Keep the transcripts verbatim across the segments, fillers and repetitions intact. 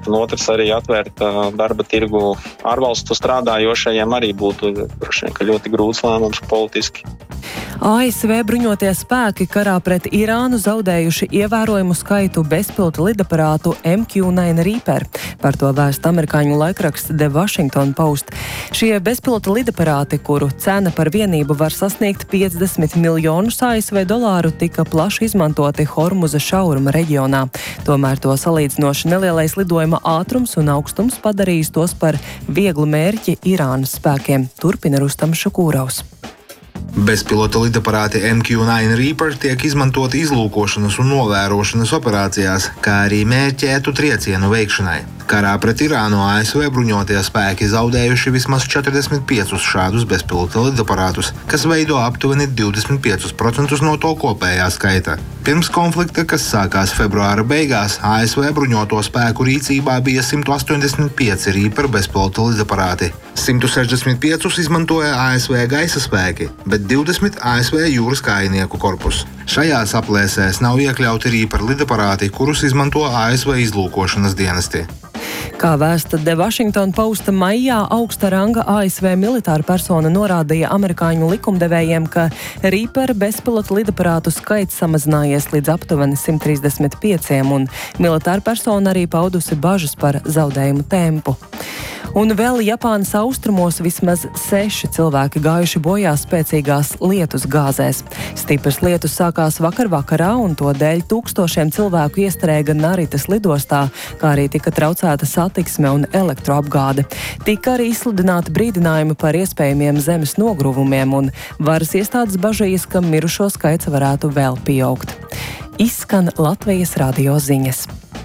un otrs arī atvērt darba tirgu ārvalstu strādājošajiem arī būtu droši vien, ka ļoti grūts lēmums politiski. A S V bruņotie spēki karā pret Irānu zaudējuši ievērojumu skaitu bezpilota lidaparātu M Q deviņi Reaper. Par to vēst amerikāņu laikraksts The Washington Post. Šie bezpilota lidaparāti, kuru cena par vienību var sasniegt piecdesmit miljonus A S V dolāru, tika plaši izmantoti Hormuza šauruma reģionā. Tomēr to salīdzinoši nelielais lidojuma ātrums un augstums padarījis tos par vieglu mērķi Irānas spēkiem. Turpina Rustams Šukūraus. Bezpilota lidaparāti M Q deviņi Reaper tiek izmantoti izlūkošanas un novērošanas operācijās, kā arī mērķētu triecienu veikšanai. Karā pret Irānu A S V bruņotie spēki zaudējuši vismaz četrdesmit piecus šādus bezpilota lidaparātus, kas veido aptuveni divdesmit piecus procentus no to kopējā skaita. Pirms konflikta, kas sākās februāra beigās, A S V bruņoto spēku rīcībā bija simt astoņdesmit pieci Reaper bezpilota lidaparāti. simt sešdesmit piecus izmantoja A S V gaisa spēki, bet divdesmit A S V jūras kājinieku korpus. Šajās aplēsēs nav iekļauti Reaper lidaparāti, kurus izmanto A S V izlūkošanas dienesti. Kā vēsta The Washington Post, maijā augsta ranga A S V militāra persona norādīja amerikāņu likumdevējiem, ka Reaper bezpilota lidaparātu skaits samazinājies līdz aptuveni simt trīsdesmit pieciem, un militāra persona arī paudusi bažas par zaudējumu tempu. Un vēl Japānas austrumos vismaz seši cilvēki gājuši bojā spēcīgās lietus gāzēs. Stiprs lietus sākās vakar vakarā, un to dēļ tūkstošiem cilvēku iestrēga Naritas lidostā, kā arī tika traucēta satiksme un elektroapgāde. Tika arī izsludināti brīdinājumi par iespējamiem zemes nogruvumiem, un varas iestādes bažījas, ka mirušo skaits varētu vēl pieaugt. Izskan Latvijas radio ziņas.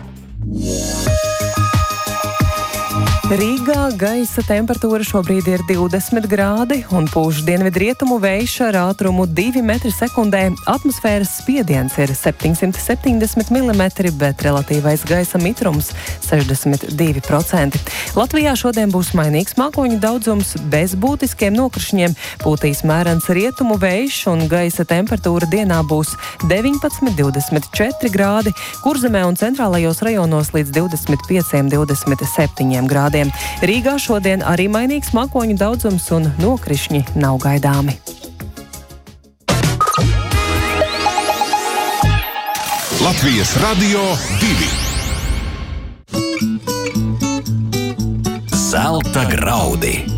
Rīgā gaisa temperatūra šobrīd ir divdesmit grādi un pūš dienvidrietumu vējš ar ātrumu divi metri sekundē. Atmosfēras spiediens ir septiņsimt septiņdesmit milimetri, bet relatīvais gaisa mitrums sešdesmit divi procenti. Latvijā šodien būs mainīgs mākoņu daudzums bez būtiskiem nokrišņiem, pūtīs mērens rietumu vējš un gaisa temperatūra dienā būs deviņpadsmit divdesmit četri grādi, Kurzemē un centrālajos rajonos līdz divdesmit pieci divdesmit septiņi grādi. Rīgā šodien arī mainīgs mākoņu daudzums un nokrišņi nav gaidāmi. Latvijas radio divi. Zelta graudi.